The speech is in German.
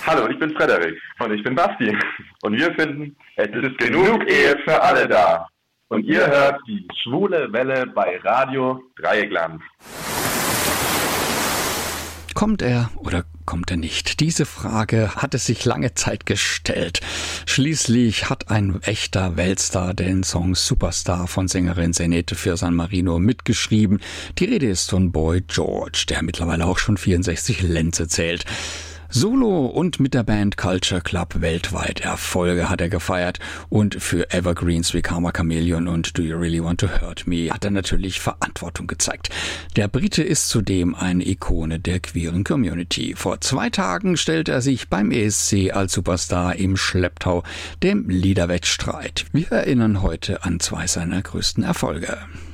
Hallo, ich bin Frederik. Und ich bin Basti. Und wir finden, es ist genug Ehe für alle da. Und ihr hört die Schwule Welle bei Radio Dreieckland. Kommt er oder kommt er nicht? Diese Frage hat es sich lange Zeit gestellt. Schließlich hat ein echter Weltstar den Song Superstar von Sängerin Senete für San Marino mitgeschrieben. Die Rede ist von Boy George, der mittlerweile auch schon 64 Lenze zählt. Solo und mit der Band Culture Club weltweit Erfolge hat er gefeiert und für Evergreens wie Karma Chameleon und Do You Really Want to Hurt Me hat er natürlich Verantwortung gezeigt. Der Brite ist zudem eine Ikone der queeren Community. Vor 2 Tagen stellt er sich beim ESC als Superstar im Schlepptau dem Liederwettstreit. Wir erinnern heute an 2 seiner größten Erfolge.